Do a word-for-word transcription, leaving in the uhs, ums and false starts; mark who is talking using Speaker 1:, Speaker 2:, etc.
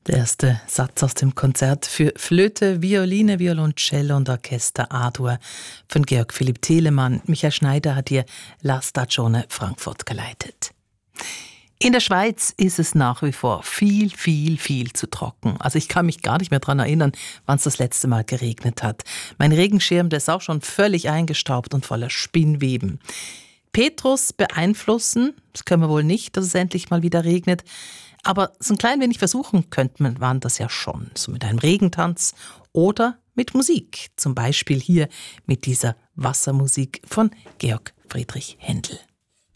Speaker 1: Der erste Satz aus dem Konzert für Flöte, Violine, Violoncello und Orchester A-Dur von Georg Philipp Telemann. Michael Schneider hat hier La Stagione Frankfurt geleitet. In der Schweiz ist es nach wie vor viel, viel, viel zu trocken. Also ich kann mich gar nicht mehr daran erinnern, wann es das letzte Mal geregnet hat. Mein Regenschirm, der ist auch schon völlig eingestaubt und voller Spinnweben. Petrus beeinflussen, das können wir wohl nicht, dass es endlich mal wieder regnet. Aber so ein klein wenig versuchen könnte man das ja schon. So mit einem Regentanz oder mit Musik. Zum Beispiel hier mit dieser Wassermusik von Georg Friedrich Händel.